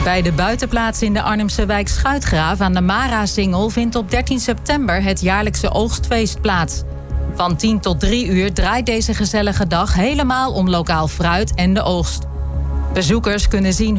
Bij de buitenplaats in de Arnhemse wijk Schuitgraaf aan de Mara-Singel vindt op 13 september het jaarlijkse oogstfeest plaats. Van 10 tot 3 uur draait deze gezellige dag helemaal om lokaal fruit en de oogst. Bezoekers kunnen zien